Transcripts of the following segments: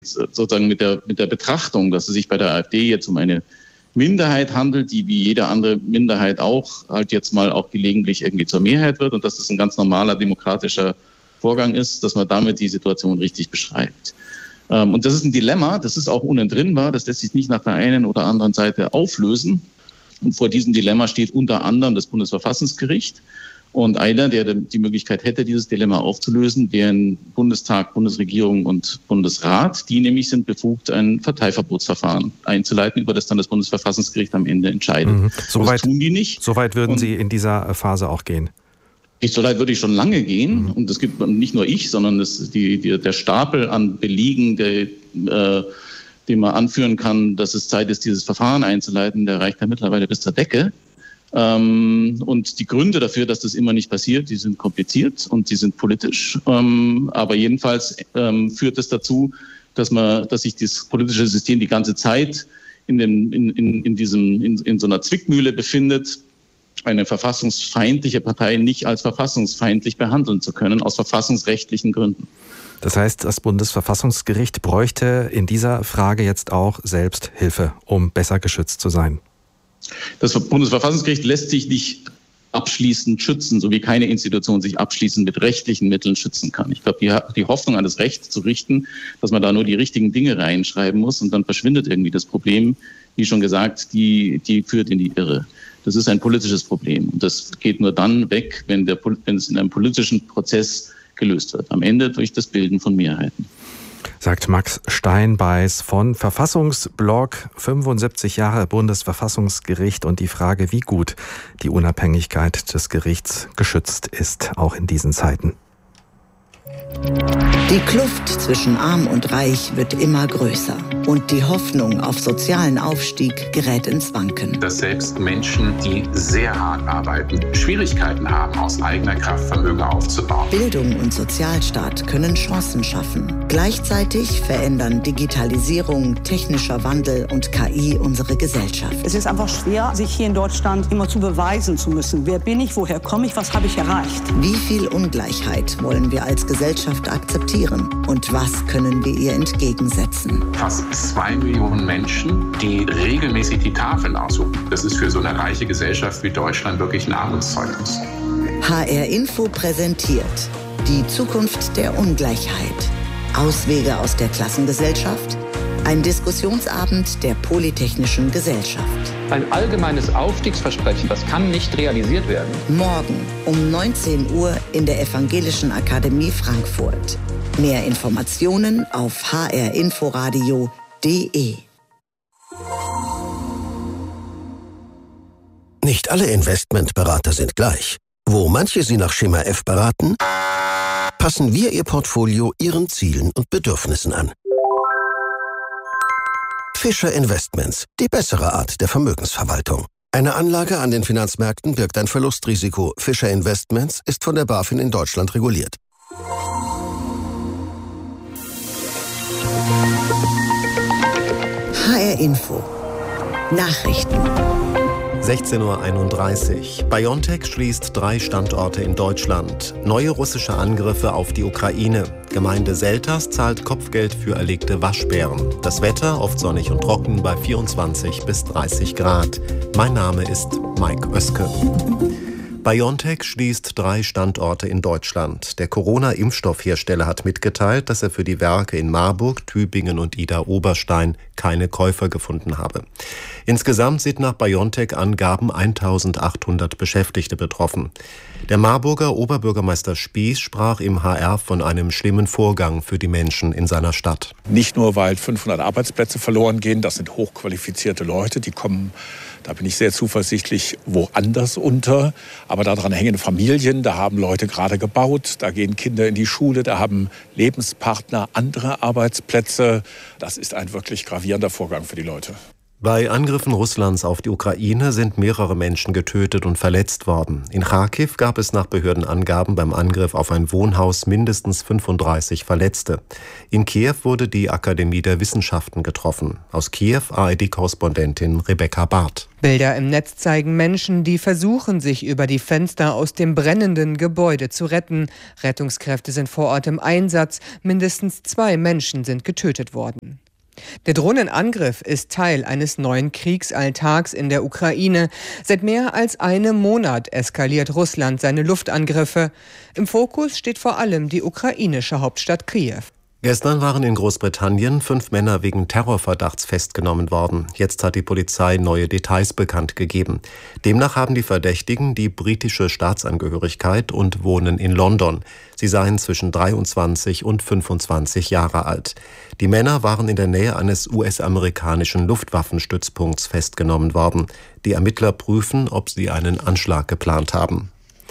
sozusagen mit der Betrachtung, dass es sich bei der AfD jetzt um eine Minderheit handelt, die wie jede andere Minderheit auch halt jetzt mal auch gelegentlich irgendwie zur Mehrheit wird und dass das ein ganz normaler demokratischer Vorgang ist, dass man damit die Situation richtig beschreibt. Und das ist ein Dilemma, das ist auch unentrinnbar, das lässt sich nicht nach der einen oder anderen Seite auflösen. Und vor diesem Dilemma steht unter anderem das Bundesverfassungsgericht. Und einer, der die Möglichkeit hätte, dieses Dilemma aufzulösen, wären Bundestag, Bundesregierung und Bundesrat. Die nämlich sind befugt, ein Parteiverbotsverfahren einzuleiten, über das dann das Bundesverfassungsgericht am Ende entscheidet. Das tun die nicht. Soweit würden Sie in dieser Phase auch gehen? So weit würde ich schon lange gehen. Und das gibt nicht nur ich, sondern der Stapel an Belegen, den man anführen kann, dass es Zeit ist, dieses Verfahren einzuleiten, der reicht ja mittlerweile bis zur Decke. Und die Gründe dafür, dass das immer nicht passiert, die sind kompliziert und die sind politisch. Aber jedenfalls führt es dazu, dass sich das politische System die ganze Zeit in so einer Zwickmühle befindet, eine verfassungsfeindliche Partei nicht als verfassungsfeindlich behandeln zu können, aus verfassungsrechtlichen Gründen. Das heißt, das Bundesverfassungsgericht bräuchte in dieser Frage jetzt auch selbst Hilfe, um besser geschützt zu sein. Das Bundesverfassungsgericht lässt sich nicht abschließend schützen, so wie keine Institution sich abschließend mit rechtlichen Mitteln schützen kann. Ich glaube, die Hoffnung an das Recht zu richten, dass man da nur die richtigen Dinge reinschreiben muss und dann verschwindet irgendwie das Problem, wie schon gesagt, die führt in die Irre. Das ist ein politisches Problem und das geht nur dann weg, wenn es in einem politischen Prozess gelöst wird. Am Ende durch das Bilden von Mehrheiten. Sagt Max Steinbeiß von Verfassungsblog, 75 Jahre Bundesverfassungsgericht und die Frage, wie gut die Unabhängigkeit des Gerichts geschützt ist, auch in diesen Zeiten. Die Kluft zwischen Arm und Reich wird immer größer und die Hoffnung auf sozialen Aufstieg gerät ins Wanken. Dass selbst Menschen, die sehr hart arbeiten, Schwierigkeiten haben, aus eigener Kraft Vermögen aufzubauen. Bildung und Sozialstaat können Chancen schaffen. Gleichzeitig verändern Digitalisierung, technischer Wandel und KI unsere Gesellschaft. Es ist einfach schwer, sich hier in Deutschland immer zu beweisen zu müssen. Wer bin ich, woher komme ich, was habe ich erreicht? Wie viel Ungleichheit wollen wir als Gesellschaft akzeptieren und was können wir ihr entgegensetzen? Fast 2 Millionen Menschen, die regelmäßig die Tafeln aussuchen. Das ist für so eine reiche Gesellschaft wie Deutschland wirklich ein Armutszeugnis. HR Info präsentiert die Zukunft der Ungleichheit. Auswege aus der Klassengesellschaft? Ein Diskussionsabend der Polytechnischen Gesellschaft. Ein allgemeines Aufstiegsversprechen, das kann nicht realisiert werden. Morgen um 19 Uhr in der Evangelischen Akademie Frankfurt. Mehr Informationen auf hrinforadio.de. Nicht alle Investmentberater sind gleich. Wo manche Sie nach Schema F beraten, passen wir Ihr Portfolio Ihren Zielen und Bedürfnissen an. Fischer Investments, die bessere Art der Vermögensverwaltung. Eine Anlage an den Finanzmärkten birgt ein Verlustrisiko. Fischer Investments ist von der BaFin in Deutschland reguliert. HR Info. Nachrichten. 16:31 Uhr. BioNTech schließt 3 Standorte in Deutschland. Neue russische Angriffe auf die Ukraine. Gemeinde Selters zahlt Kopfgeld für erlegte Waschbären. Das Wetter oft sonnig und trocken bei 24 bis 30 Grad. Mein Name ist Mike Oeske. BioNTech schließt 3 Standorte in Deutschland. Der Corona-Impfstoffhersteller hat mitgeteilt, dass er für die Werke in Marburg, Tübingen und Idar-Oberstein keine Käufer gefunden habe. Insgesamt sind nach BioNTech-Angaben 1800 Beschäftigte betroffen. Der Marburger Oberbürgermeister Spieß sprach im HR von einem schlimmen Vorgang für die Menschen in seiner Stadt. Nicht nur, weil 500 Arbeitsplätze verloren gehen, das sind hochqualifizierte Leute, die kommen, da bin ich sehr zuversichtlich, woanders unter. Aber daran hängen Familien, da haben Leute gerade gebaut, da gehen Kinder in die Schule, da haben Lebenspartner andere Arbeitsplätze. Das ist ein wirklich gravierender Vorgang für die Leute. Bei Angriffen Russlands auf die Ukraine sind mehrere Menschen getötet und verletzt worden. In Charkiw gab es nach Behördenangaben beim Angriff auf ein Wohnhaus mindestens 35 Verletzte. In Kiew wurde die Akademie der Wissenschaften getroffen. Aus Kiew ARD-Korrespondentin Rebecca Barth. Bilder im Netz zeigen Menschen, die versuchen, sich über die Fenster aus dem brennenden Gebäude zu retten. Rettungskräfte sind vor Ort im Einsatz. Mindestens 2 Menschen sind getötet worden. Der Drohnenangriff ist Teil eines neuen Kriegsalltags in der Ukraine. Seit mehr als einem Monat eskaliert Russland seine Luftangriffe. Im Fokus steht vor allem die ukrainische Hauptstadt Kiew. Gestern waren in Großbritannien 5 Männer wegen Terrorverdachts festgenommen worden. Jetzt hat die Polizei neue Details bekannt gegeben. Demnach haben die Verdächtigen die britische Staatsangehörigkeit und wohnen in London. Sie seien zwischen 23 und 25 Jahre alt. Die Männer waren in der Nähe eines US-amerikanischen Luftwaffenstützpunkts festgenommen worden. Die Ermittler prüfen, ob sie einen Anschlag geplant haben.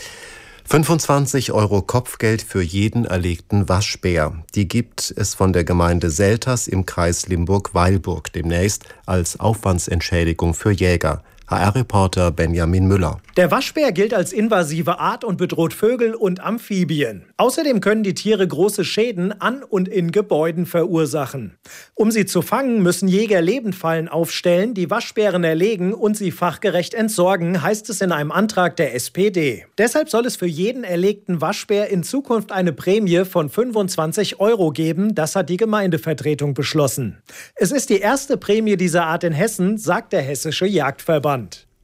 25 € Kopfgeld für jeden erlegten Waschbär. Die gibt es von der Gemeinde Selters im Kreis Limburg-Weilburg demnächst als Aufwandsentschädigung für Jäger. HR-Reporter Benjamin Müller. Der Waschbär gilt als invasive Art und bedroht Vögel und Amphibien. Außerdem können die Tiere große Schäden an und in Gebäuden verursachen. Um sie zu fangen, müssen Jäger Lebendfallen aufstellen, die Waschbären erlegen und sie fachgerecht entsorgen, heißt es in einem Antrag der SPD. Deshalb soll es für jeden erlegten Waschbär in Zukunft eine Prämie von 25 € geben. Das hat die Gemeindevertretung beschlossen. Es ist die erste Prämie dieser Art in Hessen, sagt der Hessische Jagdverband.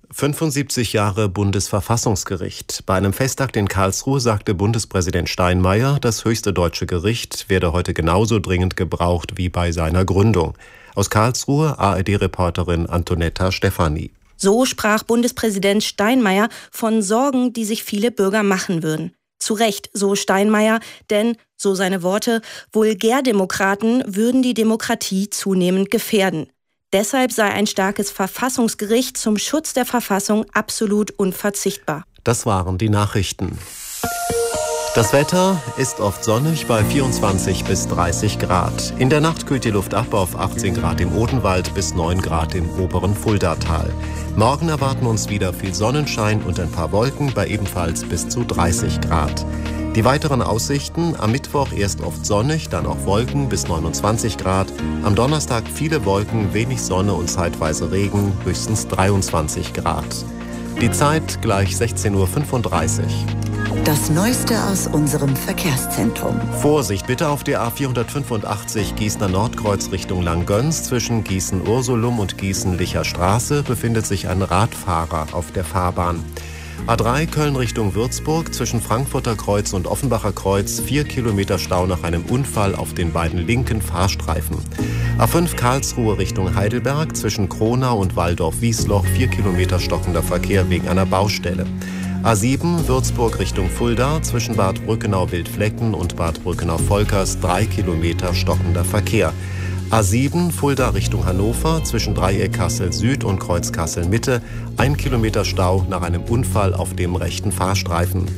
75 Jahre Bundesverfassungsgericht. Bei einem Festakt in Karlsruhe sagte Bundespräsident Steinmeier, das höchste deutsche Gericht werde heute genauso dringend gebraucht wie bei seiner Gründung. Aus Karlsruhe ARD-Reporterin Antonetta Stefani. So sprach Bundespräsident Steinmeier von Sorgen, die sich viele Bürger machen würden. Zu Recht, so Steinmeier, denn, so seine Worte, Vulgärdemokraten würden die Demokratie zunehmend gefährden. Deshalb sei ein starkes Verfassungsgericht zum Schutz der Verfassung absolut unverzichtbar. Das waren die Nachrichten. Das Wetter ist oft sonnig bei 24 bis 30 Grad. In der Nacht kühlt die Luft ab auf 18 Grad im Odenwald bis 9 Grad im oberen Fuldatal. Morgen erwarten uns wieder viel Sonnenschein und ein paar Wolken bei ebenfalls bis zu 30 Grad. Die weiteren Aussichten: am Mittwoch erst oft sonnig, dann auch Wolken bis 29 Grad. Am Donnerstag viele Wolken, wenig Sonne und zeitweise Regen, höchstens 23 Grad. Die Zeit gleich 16:35 Uhr. Das Neueste aus unserem Verkehrszentrum. Vorsicht bitte auf der A485 Gießener Nordkreuz Richtung Langgöns. Zwischen Gießen-Ursulum und Gießen-Licher Straße befindet sich ein Radfahrer auf der Fahrbahn. A3 Köln Richtung Würzburg, zwischen Frankfurter Kreuz und Offenbacher Kreuz 4 Kilometer Stau nach einem Unfall auf den beiden linken Fahrstreifen. A5 Karlsruhe Richtung Heidelberg, zwischen Kronau und Waldorf-Wiesloch 4 Kilometer stockender Verkehr wegen einer Baustelle. A7 Würzburg Richtung Fulda, zwischen Bad Brückenau-Wildflecken und Bad Brückenau-Volkers 3 Kilometer stockender Verkehr. A7 Fulda Richtung Hannover, zwischen Dreieck Kassel Süd und Kreuz Kassel Mitte 1 Kilometer Stau nach einem Unfall auf dem rechten Fahrstreifen.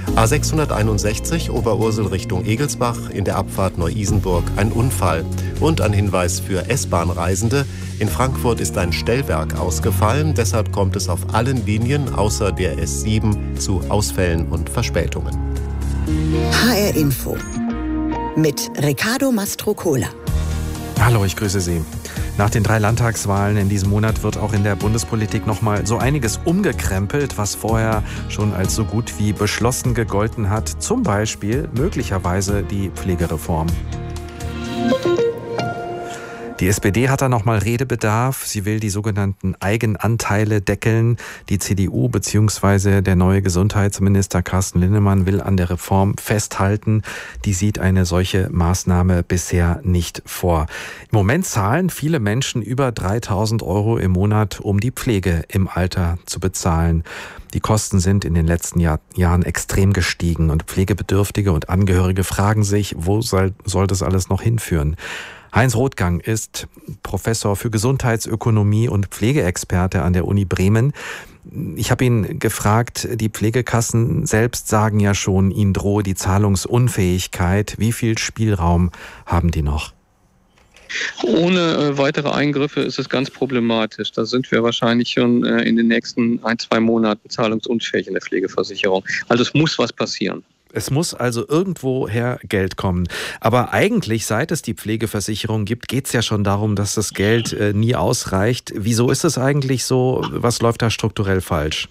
A661 Oberursel Richtung Egelsbach, in der Abfahrt Neu-Isenburg ein Unfall. Und ein Hinweis für S-Bahn-Reisende: In Frankfurt ist ein Stellwerk ausgefallen, deshalb kommt es auf allen Linien außer der S7 zu Ausfällen und Verspätungen. HR Info mit Riccardo Mastrocola. Hallo, ich grüße Sie. Nach den 3 Landtagswahlen in diesem Monat wird auch in der Bundespolitik nochmal so einiges umgekrempelt, was vorher schon als so gut wie beschlossen gegolten hat. Zum Beispiel möglicherweise die Pflegereform. Die SPD hat da nochmal Redebedarf. Sie will die sogenannten Eigenanteile deckeln. Die CDU bzw. der neue Gesundheitsminister Carsten Linnemann will an der Reform festhalten. Die sieht eine solche Maßnahme bisher nicht vor. Im Moment zahlen viele Menschen über 3.000 € im Monat, um die Pflege im Alter zu bezahlen. Die Kosten sind in den letzten Jahren extrem gestiegen und Pflegebedürftige und Angehörige fragen sich, wo soll das alles noch hinführen? Heinz Rothgang ist Professor für Gesundheitsökonomie und Pflegeexperte an der Uni Bremen. Ich habe ihn gefragt, die Pflegekassen selbst sagen ja schon, ihnen drohe die Zahlungsunfähigkeit. Wie viel Spielraum haben die noch? Ohne weitere Eingriffe ist es ganz problematisch. Da sind wir wahrscheinlich schon in den nächsten 1-2 Monaten zahlungsunfähig in der Pflegeversicherung. Also es muss was passieren. Es muss also irgendwoher Geld kommen. Aber eigentlich, seit es die Pflegeversicherung gibt, geht es ja schon darum, dass das Geld nie ausreicht. Wieso ist es eigentlich so? Was läuft da strukturell falsch?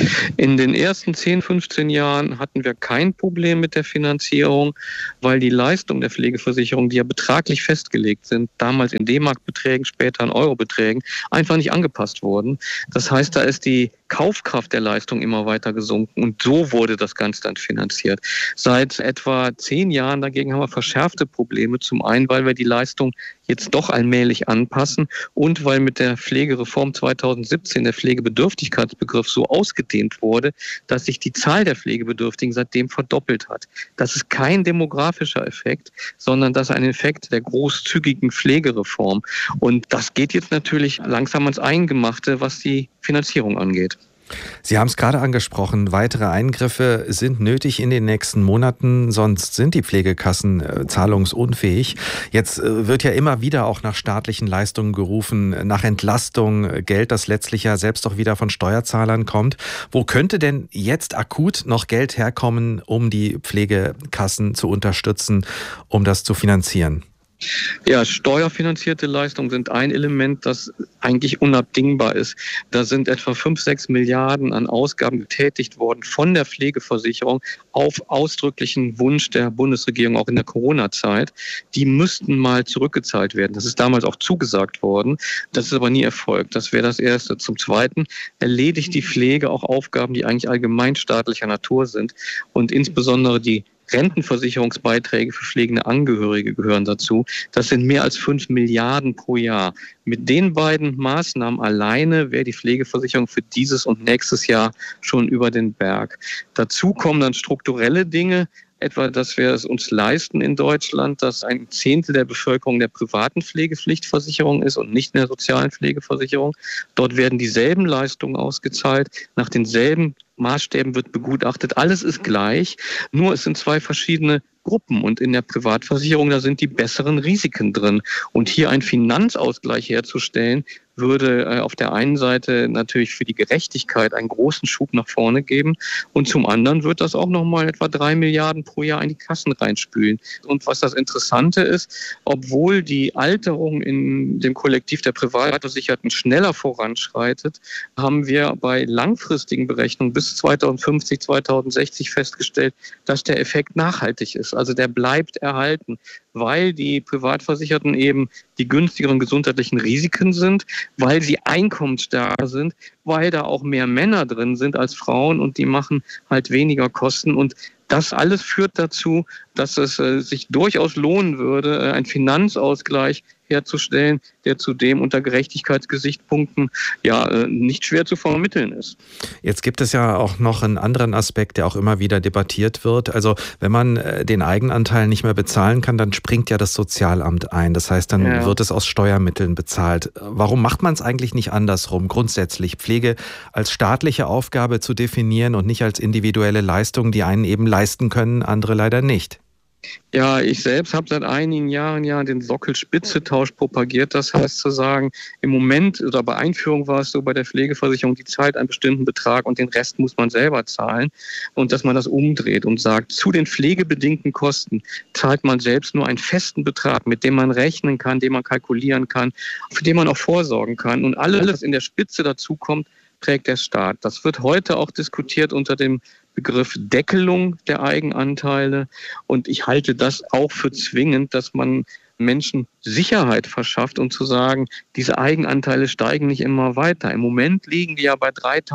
In den ersten 10, 15 Jahren hatten wir kein Problem mit der Finanzierung, weil die Leistungen der Pflegeversicherung, die ja betraglich festgelegt sind, damals in D-Mark-Beträgen, später in Euro-Beträgen, einfach nicht angepasst wurden. Das heißt, da ist die Kaufkraft der Leistung immer weiter gesunken und so wurde das Ganze dann finanziert. Seit etwa 10 Jahren dagegen haben wir verschärfte Probleme. Zum einen, weil wir die Leistung jetzt doch allmählich anpassen und weil mit der Pflegereform 2017 der Pflegebedürftigkeitsbegriff so ausgedehnt wurde, dass sich die Zahl der Pflegebedürftigen seitdem verdoppelt hat. Das ist kein demografischer Effekt, sondern das ist ein Effekt der großzügigen Pflegereform. Und das geht jetzt natürlich langsam ans Eingemachte, was die Finanzierung angeht. Sie haben es gerade angesprochen, weitere Eingriffe sind nötig in den nächsten Monaten, sonst sind die Pflegekassen zahlungsunfähig. Jetzt wird ja immer wieder auch nach staatlichen Leistungen gerufen, nach Entlastung, Geld, das letztlich ja selbst auch wieder von Steuerzahlern kommt. Wo könnte denn jetzt akut noch Geld herkommen, um die Pflegekassen zu unterstützen, um das zu finanzieren? Ja, steuerfinanzierte Leistungen sind ein Element, das eigentlich unabdingbar ist. Da sind etwa 5-6 Milliarden an Ausgaben getätigt worden von der Pflegeversicherung auf ausdrücklichen Wunsch der Bundesregierung, auch in der Corona-Zeit. Die müssten mal zurückgezahlt werden. Das ist damals auch zugesagt worden. Das ist aber nie erfolgt. Das wäre das Erste. Zum Zweiten erledigt die Pflege auch Aufgaben, die eigentlich allgemeinstaatlicher Natur sind. Und insbesondere die Rentenversicherungsbeiträge für pflegende Angehörige gehören dazu. Das sind mehr als 5 Milliarden pro Jahr. Mit den beiden Maßnahmen alleine wäre die Pflegeversicherung für dieses und nächstes Jahr schon über den Berg. Dazu kommen dann strukturelle Dinge, etwa, dass wir es uns leisten in Deutschland, dass 1/10 der Bevölkerung der privaten Pflegepflichtversicherung ist und nicht in der sozialen Pflegeversicherung. Dort werden dieselben Leistungen ausgezahlt, nach denselben Maßstäben wird begutachtet. Alles ist gleich, nur es sind 2 verschiedene Gruppen und in der Privatversicherung, da sind die besseren Risiken drin. Und hier einen Finanzausgleich herzustellen, würde auf der einen Seite natürlich für die Gerechtigkeit einen großen Schub nach vorne geben und zum anderen wird das auch nochmal etwa 3 Milliarden pro Jahr in die Kassen reinspülen. Und was das Interessante ist, obwohl die Alterung in dem Kollektiv der Privatversicherten schneller voranschreitet, haben wir bei langfristigen Berechnungen bis 2050, 2060 festgestellt, dass der Effekt nachhaltig ist. Also der bleibt erhalten, weil die Privatversicherten eben die günstigeren gesundheitlichen Risiken sind, weil sie einkommensstärker sind, weil da auch mehr Männer drin sind als Frauen und die machen halt weniger Kosten. Und das alles führt dazu, dass es sich durchaus lohnen würde, einen Finanzausgleich herzustellen, der zudem unter Gerechtigkeitsgesichtspunkten nicht schwer zu vermitteln ist. Jetzt gibt es ja auch noch einen anderen Aspekt, der auch immer wieder debattiert wird. Also wenn man den Eigenanteil nicht mehr bezahlen kann, dann springt ja das Sozialamt ein. Das heißt, dann wird es aus Steuermitteln bezahlt. Warum macht man es eigentlich nicht andersrum, grundsätzlich Pflege als staatliche Aufgabe zu definieren und nicht als individuelle Leistung, die einen eben leisten können, andere leider nicht? Ja, ich selbst habe seit einigen Jahren den Sockel-Spitze-Tausch propagiert. Das heißt zu sagen, im Moment oder bei Einführung war es so bei der Pflegeversicherung, die zahlt einen bestimmten Betrag und den Rest muss man selber zahlen. Und dass man das umdreht und sagt, zu den pflegebedingten Kosten zahlt man selbst nur einen festen Betrag, mit dem man rechnen kann, den man kalkulieren kann, für den man auch vorsorgen kann. Und alles, was in der Spitze dazu kommt, trägt der Staat. Das wird heute auch diskutiert unter dem Begriff Deckelung der Eigenanteile. Und ich halte das auch für zwingend, dass man Menschen Sicherheit verschafft und zu sagen, diese Eigenanteile steigen nicht immer weiter. Im Moment liegen die ja bei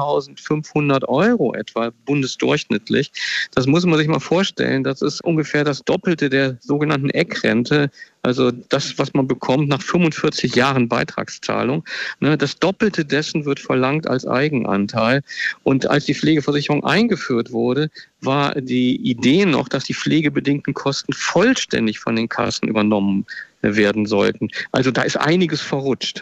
3.500 € etwa bundesdurchschnittlich. Das muss man sich mal vorstellen. Das ist ungefähr das Doppelte der sogenannten Eckrente. Also das, was man bekommt nach 45 Jahren Beitragszahlung. Das Doppelte dessen wird verlangt als Eigenanteil. Und als die Pflegeversicherung eingeführt wurde, war die Idee noch, dass die pflegebedingten Kosten vollständig von den Kassen übernommen werden sollten. Also da ist einiges verrutscht.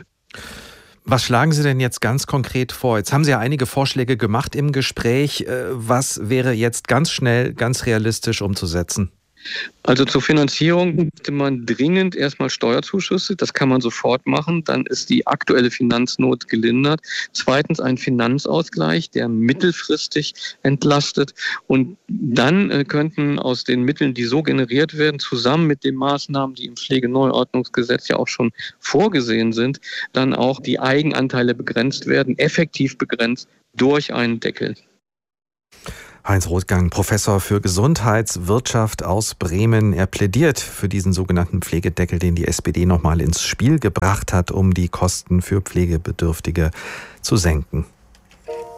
Was schlagen Sie denn jetzt ganz konkret vor? Jetzt haben Sie ja einige Vorschläge gemacht im Gespräch. Was wäre jetzt ganz schnell, ganz realistisch umzusetzen? Also zur Finanzierung möchte man dringend erstmal Steuerzuschüsse. Das kann man sofort machen. Dann ist die aktuelle Finanznot gelindert. Zweitens ein Finanzausgleich, der mittelfristig entlastet. Und dann könnten aus den Mitteln, die so generiert werden, zusammen mit den Maßnahmen, die im Pflegeneuordnungsgesetz ja auch schon vorgesehen sind, dann auch die Eigenanteile begrenzt werden, effektiv begrenzt durch einen Deckel. Heinz Rothgang, Professor für Gesundheitswirtschaft aus Bremen. Er plädiert für diesen sogenannten Pflegedeckel, den die SPD nochmal ins Spiel gebracht hat, um die Kosten für Pflegebedürftige zu senken.